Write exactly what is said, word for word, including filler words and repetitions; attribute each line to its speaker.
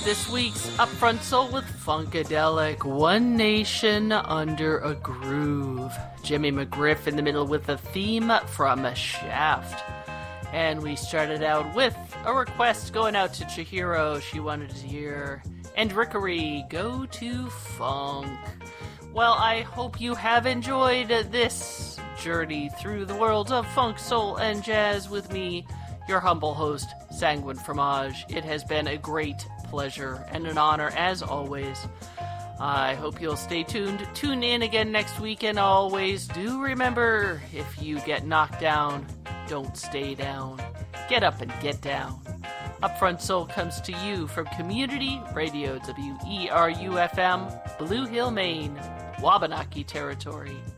Speaker 1: this week's Upfront Soul with Funkadelic, One Nation Under a Groove. Jimmy McGriff in the middle with a theme from Shaft. And we started out with a request going out to Chihiro. She wanted to hear And Rickery, Go to Funk. Well, I hope you have enjoyed this journey through the world of funk, soul, and jazz with me, your humble host, Sanguine Fromage. It has been a great pleasure and an honor, as always. I hope you'll stay tuned. Tune in again next week, and always do remember, if you get knocked down, don't stay down. Get up and get down. Upfront Soul comes to you from Community Radio, W E R U F M, Blue Hill, Maine, Wabanaki territory.